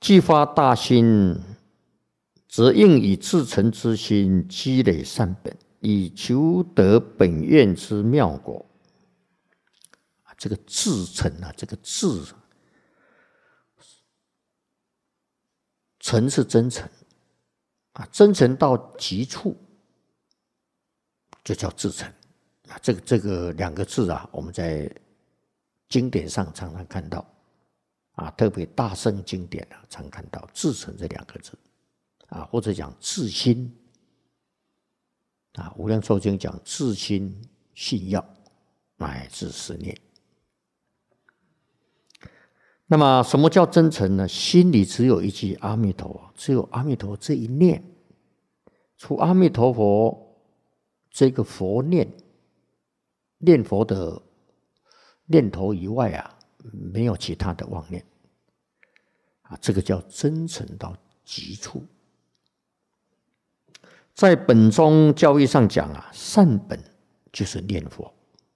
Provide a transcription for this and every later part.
既发大心，则应以至诚之心积累善本，以求得本愿之妙果。这个至诚啊，这个至诚是真诚啊，真诚到极处，就叫至诚啊。这个两个字啊，我们在经典上常常看到啊，特别大乘经典啊，常看到至诚这两个字啊，或者讲至心啊，无量寿经讲至心信要乃至思念。那么什么叫真诚呢？心里只有一句阿弥陀佛，只有阿弥陀佛这一念，除阿弥陀佛这个佛念佛的念头以外啊，没有其他的妄念啊，这个叫真诚到极处。在本宗教义上讲啊，善本就是念佛。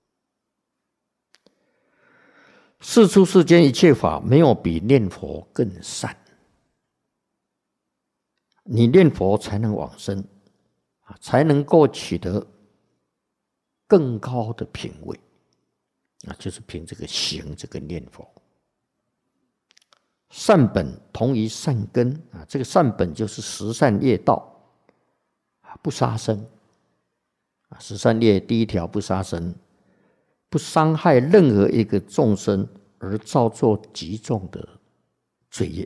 世出世间一切法，没有比念佛更善。你念佛才能往生，才能够取得更高的品位啊，就是凭这个行，这个念佛。善本同于善根啊，这个善本就是十善业道啊，不杀生啊，十善业第一条不杀生。不伤害任何一个众生而造作极重的罪业，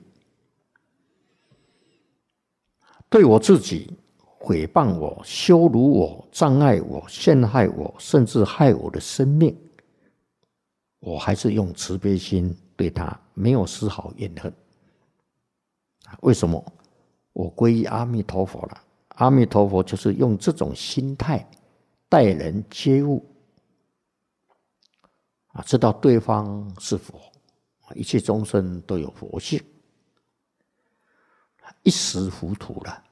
对我自己毁谤我、羞辱我、障碍我、陷害我，甚至害我的生命，我还是用慈悲心对他，没有丝毫怨恨。为什么？我皈依阿弥陀佛了。阿弥陀佛就是用这种心态待人接物。知道对方是佛，一切众生都有佛性，一时糊涂了，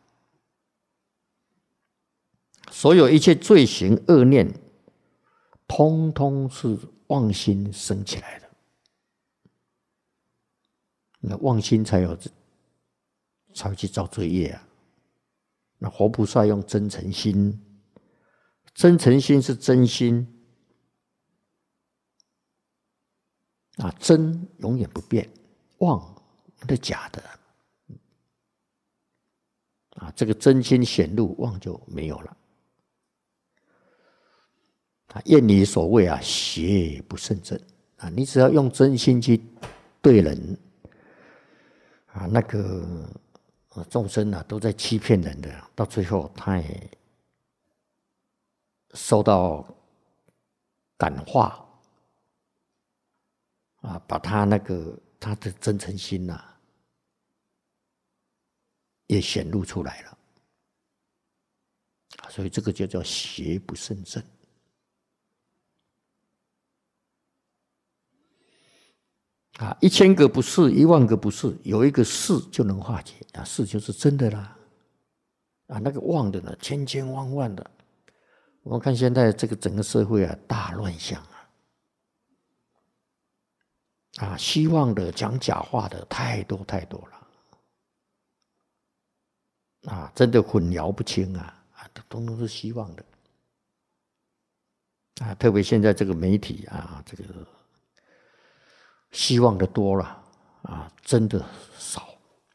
所有一切罪行恶念，通通是妄心生起来的。那妄心才会去造罪业啊。那活菩萨用真诚心，真诚心是真心。真永远不变，妄的假的这个真心显露，妄就没有了。谚语所谓邪不胜正你只要用真心去对人那个众生都在欺骗人的，到最后他也受到感化。把他他的真诚心也显露出来了，所以这个就叫邪不胜正。1000个不是，10000个不是，有一个是就能化解是就是真的啦。那个妄的呢，千千万万的。我们看现在这个整个社会大乱象希望的讲假话的太多太多了真的混淆不清通通是希望的特别现在这个媒体这个希望的多了真的少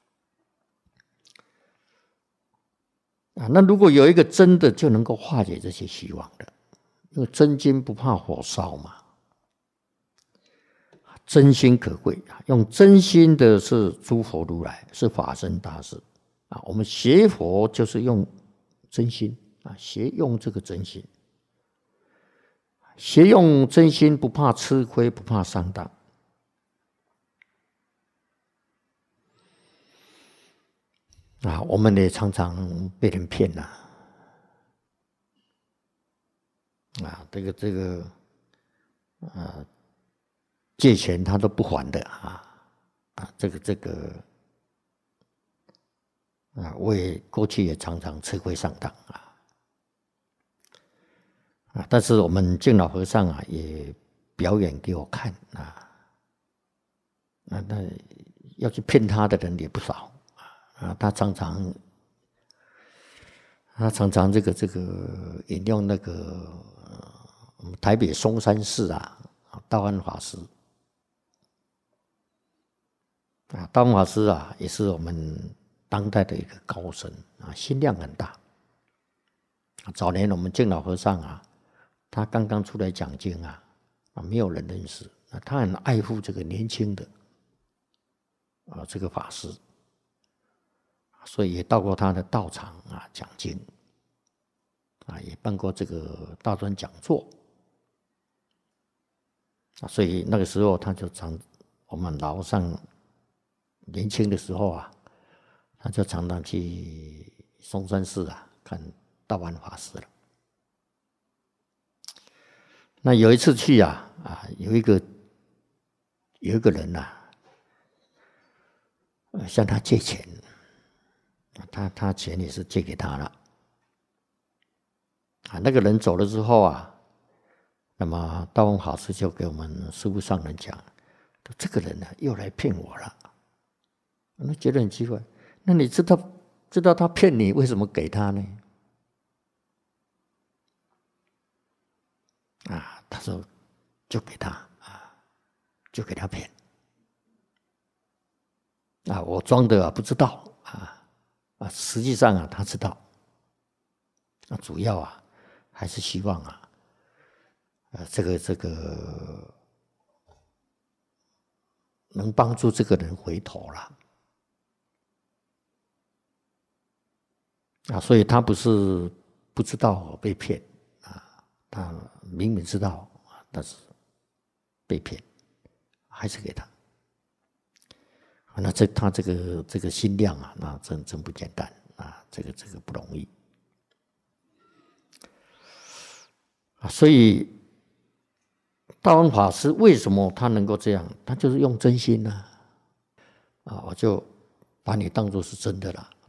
那如果有一个真的就能够化解这些希望的，因为真金不怕火烧嘛。真心可贵用真心的是诸佛如来，是法身大士我们学佛就是用真心学用这个真心，学用真心不怕吃亏，不怕上当我们也常常被人骗这个借钱他都不还的这个我也过去也常常吃亏上当但是我们净老和尚也表演给我看那要去骗他的人也不少啊。他常常这个引用那个我们台北松山寺道安法师道安法师也是我们当代的一个高僧心量很大。早年我们净老和尚他刚刚出来讲经没有人认识，他很爱护这个年轻的这个法师，所以也到过他的道场讲经也办过这个大专讲座所以那个时候他就我们老和尚年轻的时候他就常常去松山寺看道安法师了。那有一次去有一个人向他借钱，他钱也是借给他了那个人走了之后那么道安法师就给我们师父上人讲，这个人又来骗我了。那觉得很奇怪，那你知道他骗你，为什么给他呢？他说就给他骗我装的不知道实际上他知道主要还是希望这个能帮助这个人回头了所以他不是不知道被骗他明明知道但是被骗还是给他那他这个心量那真不简单这个不容易所以道安法师为什么他能够这样？他就是用真心我就把你当作是真的了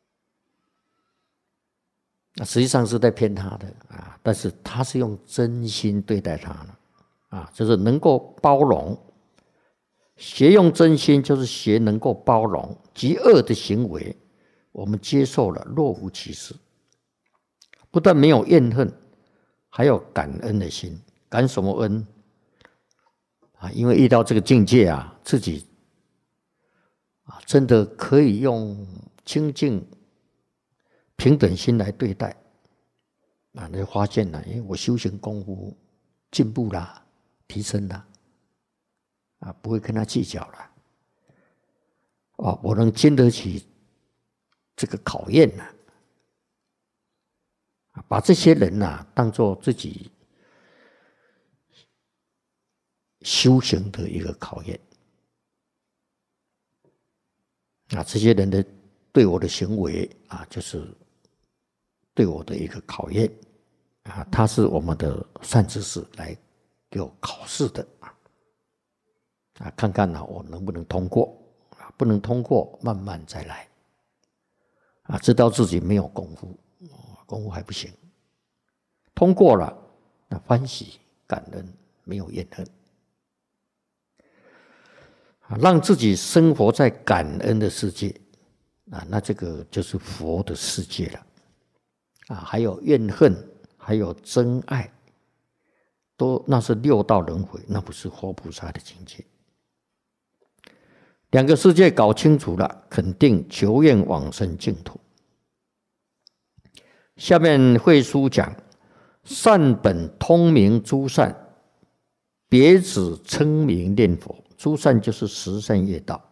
实际上是在骗他的但是他是用真心对待他的就是能够包容。学用真心就是学能够包容极恶的行为，我们接受了若无其事，不但没有怨恨，还有感恩的心。感什么恩因为遇到这个境界自己真的可以用清净平等心来对待你就发现因为我修行功夫进步了，提升了不会跟他计较了我能经得起这个考验把这些人当作自己修行的一个考验这些人的对我的行为就是对我的一个考验他是我们的善知识来给我考试的看看我能不能通过不能通过慢慢再来知道自己没有功夫还不行，通过了那欢喜感恩，没有怨恨让自己生活在感恩的世界那这个就是佛的世界了还有怨恨，还有真爱，那是六道轮回，那不是活菩萨的境界。两个世界搞清楚了，肯定求愿往生净土。下面会书讲善本通明诸善，别指称名念佛。诸善就是十善业道。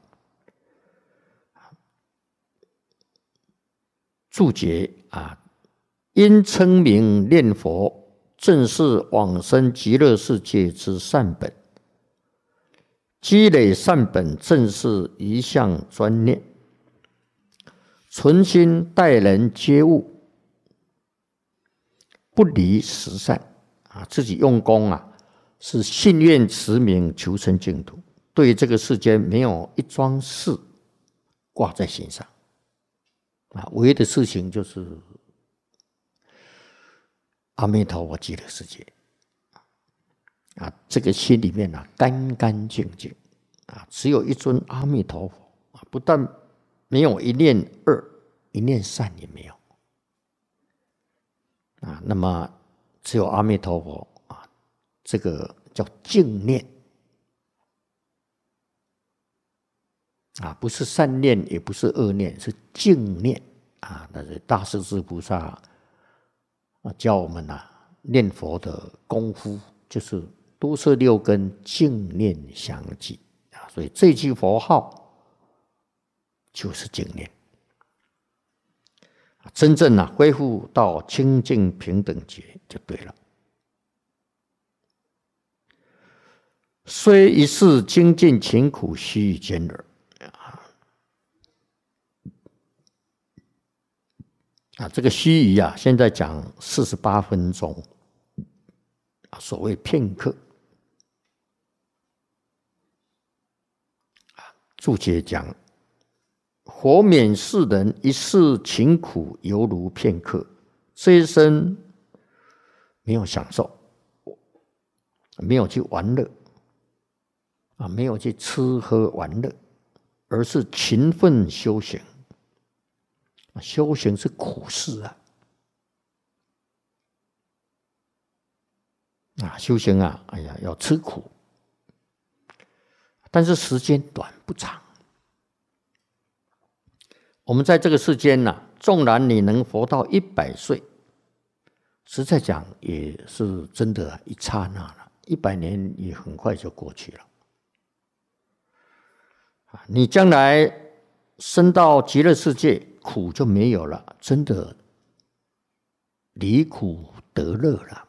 注解因称名念佛，正是往生极乐世界之善本。积累善本，正是一向专念，存心待人接物，不离十善自己用功是信愿持名求生净土，对这个世间没有一桩事挂在心上唯一的事情就是阿弥陀佛极乐世界这个心里面干干净净只有一尊阿弥陀佛不但没有一念恶，一念善也没有啊。那么只有阿弥陀佛啊，这个叫净念啊，不是善念，也不是恶念，是净念啊。那是大势至菩萨啊教我们念佛的功夫，就是多摄六根，净念相继啊。所以这句佛号就是净念，真正恢复到清净平等觉就对了。虽一世精进勤苦，须臾间耳。这个须臾现在讲48分钟，所谓片刻。注解讲，佛免世人一世勤苦，犹如片刻。这一生没有享受，没有去玩乐，没有去吃喝玩乐，而是勤奋修行。修行是苦事修行哎呀要吃苦，但是时间短不长。我们在这个世间纵然你能活到100岁，实在讲也是真的一刹那了，100年也很快就过去了。你将来升到极乐世界，苦就没有了，真的离苦得乐了。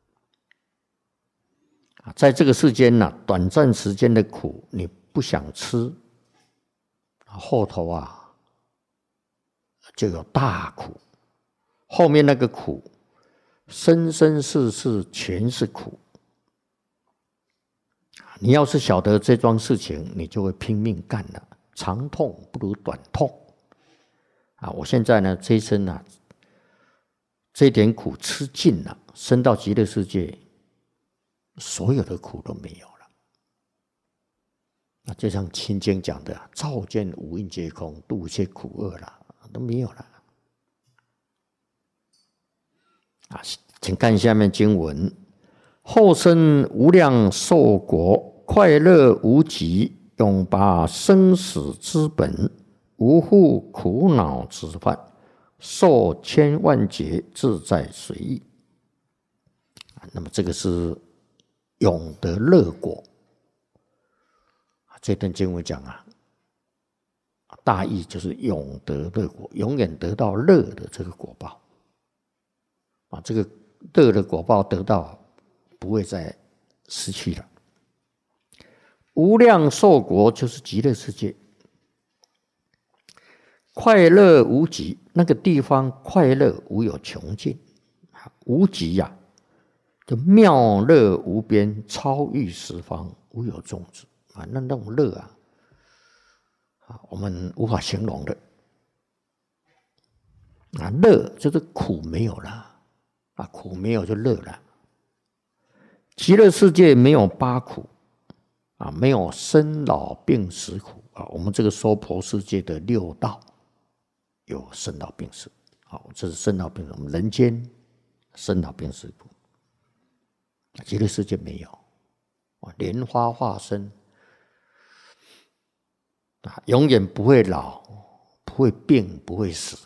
在这个世间短暂时间的苦你不想吃，后头就有大苦，后面那个苦生生世世全是苦。你要是晓得这桩事情，你就会拼命干了。长痛不如短痛我现在这一生这点苦吃尽了，升到极乐世界，所有的苦都没有了。就像清经讲的，照见五蕴皆空，度一切苦厄都没有了。请看下面经文：后生无量寿国，快乐无极，永拔生死之本，无负苦恼之患，受千万劫，自在随意。那么这个是永得乐果。这段经文讲大意就是永得乐果，永远得到乐的这个果报这个乐的果报得到，不会再失去了。无量寿国就是极乐世界，快乐无极，那个地方快乐无有穷尽，无极就妙乐无边，超越十方，无有终止那种乐我们无法形容的乐就是苦没有了苦没有就乐了。极乐世界没有8苦没有生老病死苦我们这个娑婆世界的6道有生老病死这是生老病死，我们人间生老病死苦，极乐世界没有莲花化身永远不会老，不会病，不会死。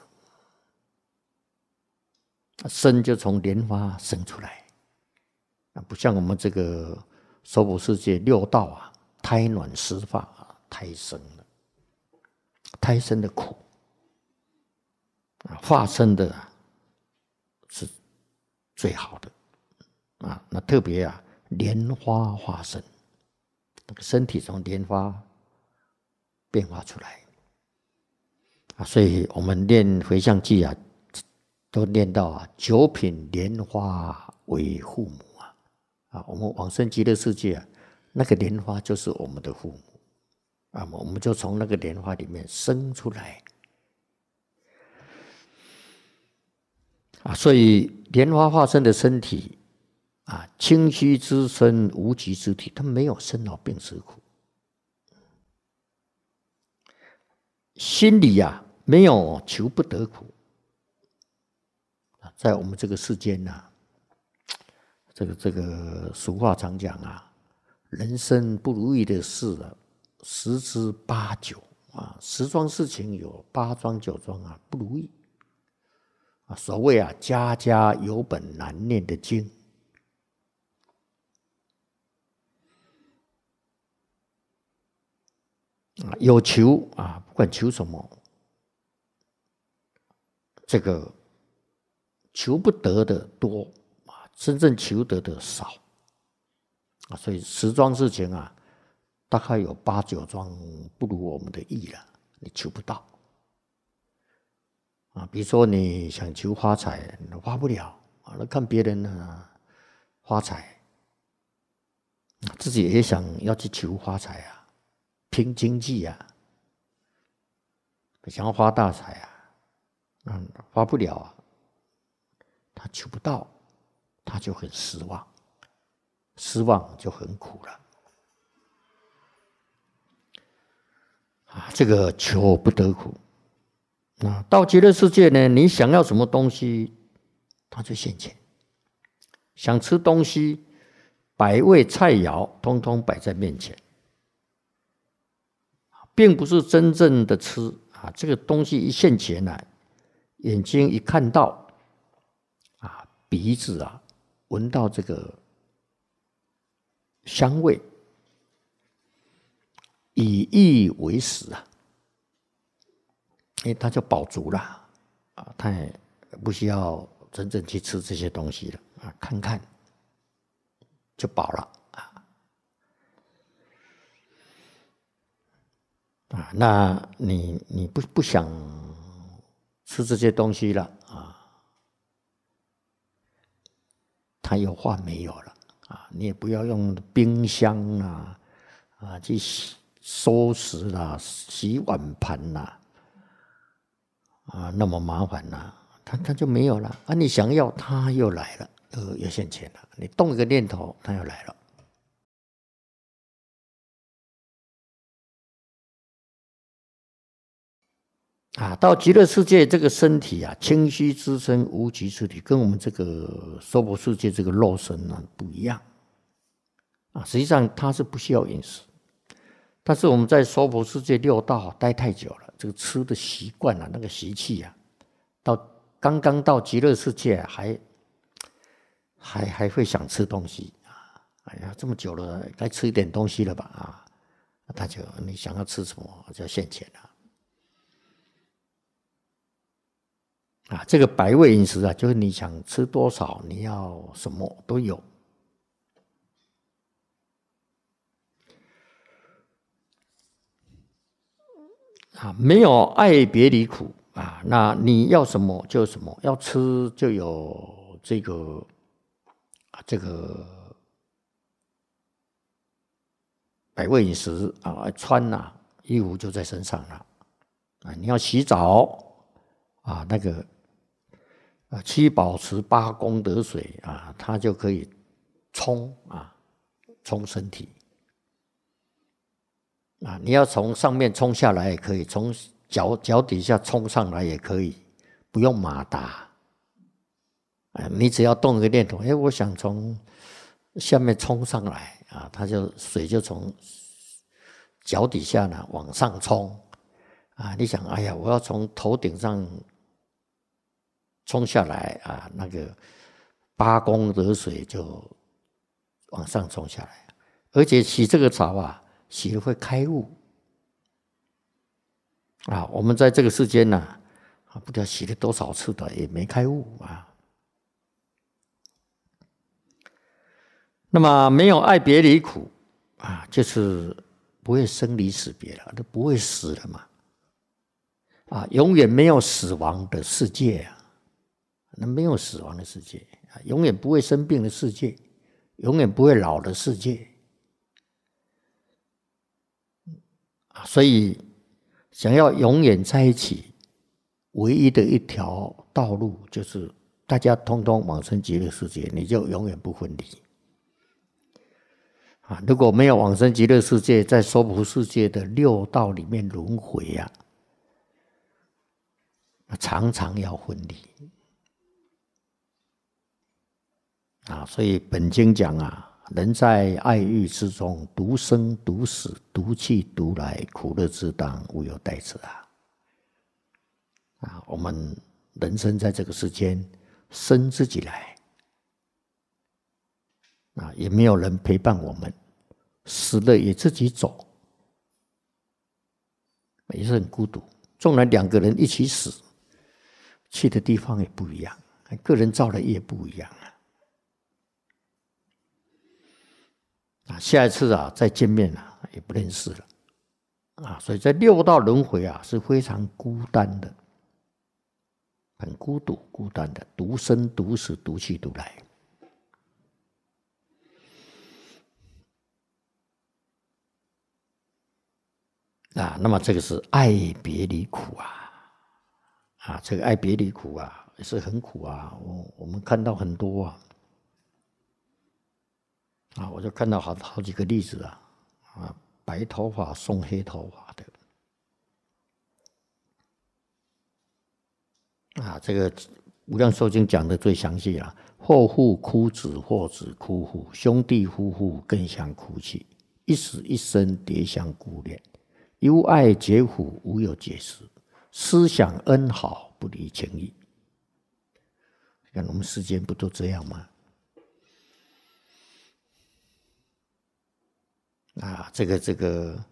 生就从莲花生出来不像我们这个娑婆世界6道胎卵湿发胎生了，胎生的苦化生的是最好的那特别莲花化身，那个身体从莲花变化出来所以我们念回向偈都念到九品莲花为父母我们往生极乐世界那个莲花就是我们的父母我们就从那个莲花里面生出来所以莲花化身的身体清虚之身，无极之体，它没有生老病死苦心里啊没有求不得苦。在我们这个世间啊，这个俗话常讲啊，人生不如意的事啊，十之八九啊，10桩事情有8桩9桩啊不如意啊。所谓啊，家家有本难念的经。有求啊，不管求什么，这个求不得的多啊，真正求得的少啊。所以10桩事情啊，大概有8、9桩不如我们的意了，你求不到啊。比如说你想求发财，你发不了啊，那看别人呢发财，自己也想要去求发财啊。拼经济啊，想要发大财啊，发不了啊，他求不到，他就很失望，失望就很苦了啊。这个求不得苦啊。到极乐世界呢，你想要什么东西，他就现前。想吃东西，百味菜肴通通摆在面前。并不是真正的吃啊，这个东西一现前来，眼睛一看到啊，鼻子啊闻到这个香味，以意为食啊，他就饱足了啊，他也不需要真正去吃这些东西了啊，看看就饱了。啊，那你不想吃这些东西了啊？它有饭没有了啊？你也不要用冰箱啊去收拾啦、洗碗盘啦啊，那么麻烦啦，它就没有了啊。你想要，它又来了，又现前了。你动一个念头，它又来了。啊，到极乐世界这个身体啊，清虚之身，无极之体，跟我们这个娑婆世界这个肉身呢不一样啊。实际上它是不需要饮食，但是我们在娑婆世界6道待太久了，这个吃的习惯啊，那个习气啊，刚刚到极乐世界还会想吃东西啊。哎呀，这么久了，该吃一点东西了吧啊？他就你想要吃什么就现前了。啊，这个百味饮食啊，就是你想吃多少，你要什么都有。啊，没有爱别离苦啊，那你要什么就什么，要吃就有这个百味饮食啊，穿衣服就在身上了啊，你要洗澡啊，那个七宝池8功德水啊，它就可以冲身体啊。你要从上面冲下来也可以，从脚底下冲上来也可以，不用马达啊。你只要动一个念头，我想从下面冲上来啊，水就从脚底下呢往上冲啊。你想，哎呀，我要从头顶上冲下来啊，那个8功德水就往上冲下来，而且洗这个澡啊，洗了会开悟啊。我们在这个世间呢，不知道洗了多少次的，也没开悟啊。那么没有爱别离苦啊，就是不会生离死别了，都不会死了嘛啊，永远没有死亡的世界啊。那没有死亡的世界，永远不会生病的世界，永远不会老的世界所以想要永远在一起，唯一的一条道路就是大家通通往生极乐世界，你就永远不分离如果没有往生极乐世界，在娑婆世界的6道里面轮回常常要分离所以本经讲人在爱欲之中，独生独死，独去独来，苦乐之当，无有代之我们人生在这个世间，生自己来也没有人陪伴我们，死了也自己走，也是很孤独。纵然2个人一起死，去的地方也不一样，个人造的业不一样下一次再见面也不认识了所以在6道轮回是非常孤单的，很孤独孤单的，独生独死，独去独来那么这个是爱别离苦这个爱别离苦也是很苦我们看到很多我就看到好几个例子白头发送黑头发的这个无量寿经讲的最详细或父哭子，或子哭父，兄弟夫妇更相哭泣，一死一生迭相顾恋，由爱结苦，无有解时，思想恩好，不离情义。看我们世间不都这样吗？这个，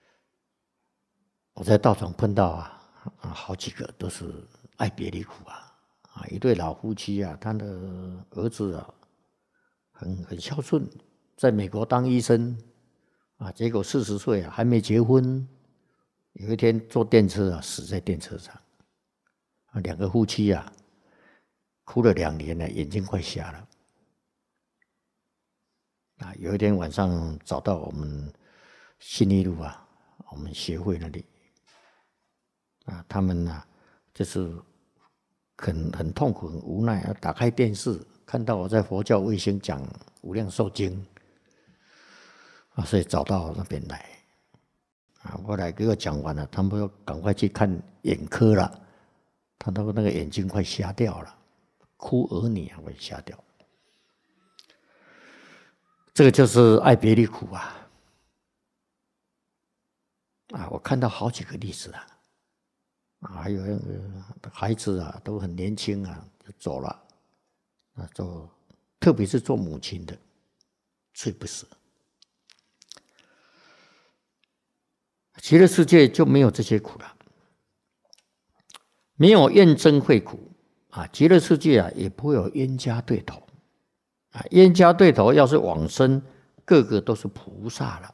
我在道场碰到好几个都是爱别离苦一对老夫妻他的儿子很孝顺，在美国当医生结果40岁还没结婚，有一天坐电车死在电车上，2个夫妻哭了2年了，眼睛快瞎了。有一天晚上找到我们信义路我们协会那里他们就是很痛苦很无奈打开电视看到我在佛教卫星讲无量寿经所以找到那边来后来给我讲完了，他们要赶快去看眼科了，他那个眼睛快瞎掉了，哭儿女会瞎掉。这个就是爱别离苦我看到好几个例子还有孩子都很年轻就走了特别是做母亲的最不舍。极乐世界就没有这些苦了，没有怨憎会苦极乐世界也不会有冤家对头冤家对头要是往生，个个都是菩萨了。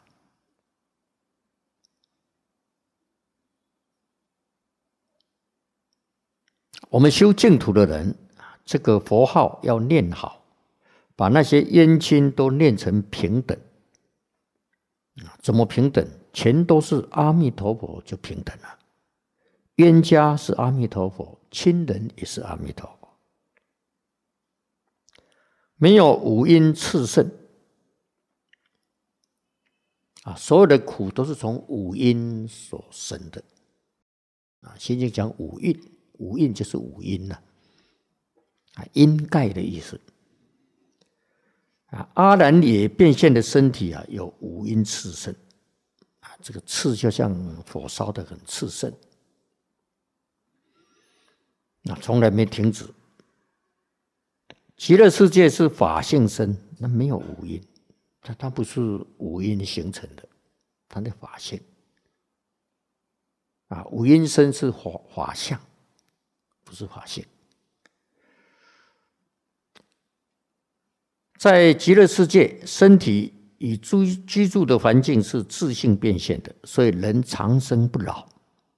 我们修净土的人，这个佛号要念好，把那些冤亲都念成平等怎么平等？全都是阿弥陀佛就平等了。冤家是阿弥陀佛，亲人也是阿弥陀佛。没有五阴炽盛所有的苦都是从五阴所生的先经讲五蕴，五蕴就是五阴阴盖的意思阿难也变现的身体有五阴炽盛这个炽就像火烧的很炽盛从来没停止。极乐世界是法性身，那没有五阴，它不是五阴形成的，它的法性五阴身是法相，不是法性。在极乐世界，身体与居住的环境是自性变现的，所以人长生不老，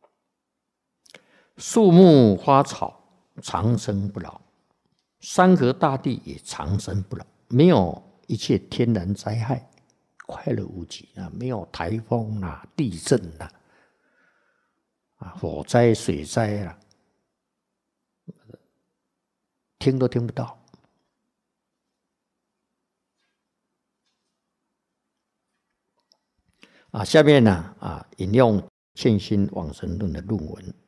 树木花草长生不老，山河大地也长生不老，没有一切天然灾害，快乐无极没有台风地震火灾水灾听都听不到。下面呢引用《劝心往生论》的论文